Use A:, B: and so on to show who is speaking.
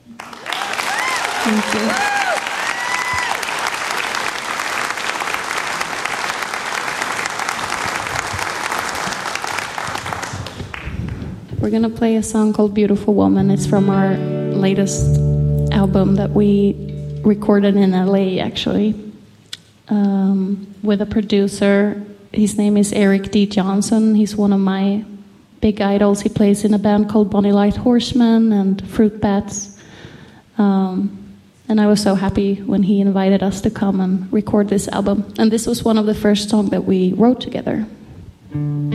A: Thank you. We're going to play a song called Beautiful Woman. It's from our latest album that we recorded in LA, actually, with a producer. His name is Eric D. Johnson. He's one of my big idols. He plays in a band called Bonnie Light Horseman and Fruit Bats. And I was so happy when he invited us to come and record this album. And this was one of the first songs that we wrote together.